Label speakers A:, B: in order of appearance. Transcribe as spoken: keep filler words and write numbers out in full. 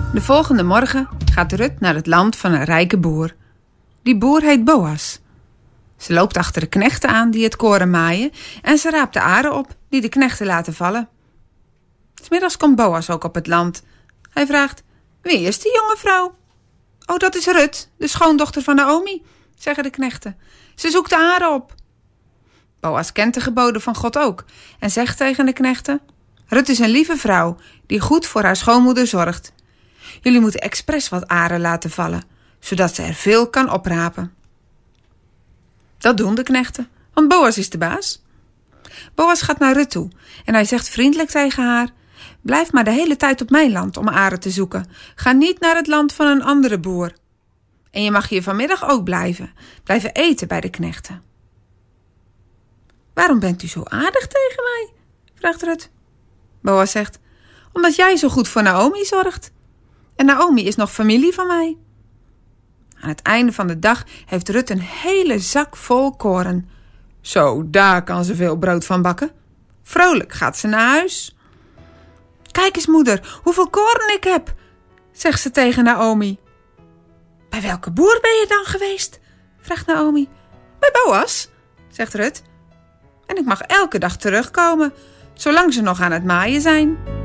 A: De volgende morgen gaat Rut naar het land van een rijke boer. Die boer heet Boas. Ze loopt achter de knechten aan die het koren maaien en ze raapt de aren op die de knechten laten vallen. 'S Middags komt Boas ook op het land. Hij vraagt: wie is die jonge vrouw? Oh, dat is Rut, de schoondochter van Naomi, zeggen de knechten. Ze zoekt de aren op. Boas kent de geboden van God ook en zegt tegen de knechten: Rut is een lieve vrouw die goed voor haar schoonmoeder zorgt. Jullie moeten expres wat aren laten vallen, zodat ze er veel kan oprapen. Dat doen de knechten, want Boas is de baas. Boas gaat naar Rut toe en hij zegt vriendelijk tegen haar: blijf maar de hele tijd op mijn land om aren te zoeken. Ga niet naar het land van een andere boer. En je mag hier vanmiddag ook blijven, blijven eten bij de knechten. Waarom bent u zo aardig tegen mij? Vraagt Rut. Boas zegt: omdat jij zo goed voor Naomi zorgt. En Naomi is nog familie van mij. Aan het einde van de dag heeft Rut een hele zak vol koren. Zo, daar kan ze veel brood van bakken. Vrolijk gaat ze naar huis. Kijk eens, moeder, hoeveel koren ik heb, zegt ze tegen Naomi. Bij welke boer ben je dan geweest? Vraagt Naomi. Bij Boas, zegt Rut. En ik mag elke dag terugkomen, zolang ze nog aan het maaien zijn.